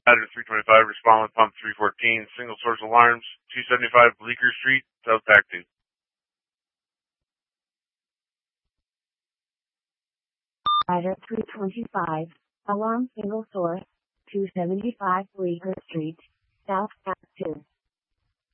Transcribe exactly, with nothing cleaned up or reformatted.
Ladder three twenty-five, respond with pump three fourteen, single source alarms, two seventy-five Bleecker Street, South Pac two. Ladder three twenty-five, alarm single source, two seventy-five Bleecker Street, South Pac two.